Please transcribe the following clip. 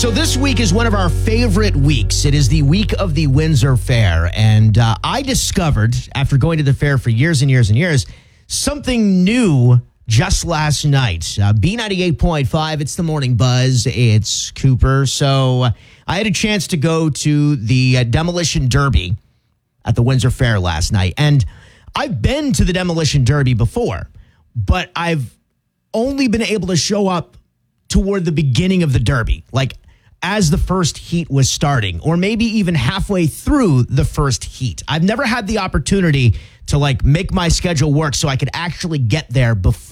So this week is one of our favorite weeks. It is the week of the Windsor Fair. And I discovered, after going to the fair for years and years and years, something new just last night. B98.5, it's the Morning Buzz. It's Cooper. So I had a chance to go to the Demolition Derby at the Windsor Fair last night. And I've been to the Demolition Derby before, but I've only been able to show up toward the beginning of the Derby, like as the first heat was starting, or maybe even halfway through the first heat. I've never had the opportunity to make my schedule work so I could actually get there before